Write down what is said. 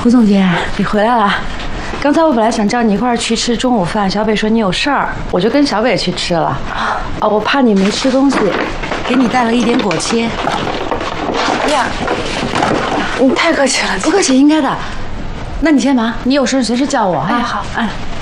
胡总监，你回来了。刚才我本来想叫你一块儿去吃中午饭，小北说你有事儿，我就跟小北去吃了。哦，我怕你没吃东西，给你带了一点果切。 呀，你太客气了， 不客气，应该的。那你先忙，你有事随时叫我哈。 哎，好， 哎。